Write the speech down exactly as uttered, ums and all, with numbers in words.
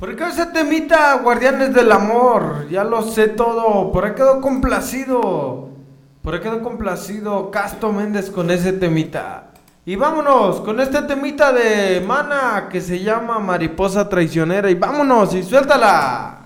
¿Por qué ese temita, Guardianes del Amor? Ya lo sé todo. Por ahí quedó complacido. Por ahí quedó complacido Casto Méndez con ese temita. Y vámonos con este temita de Mana que se llama Mariposa Traicionera. Y vámonos y suéltala.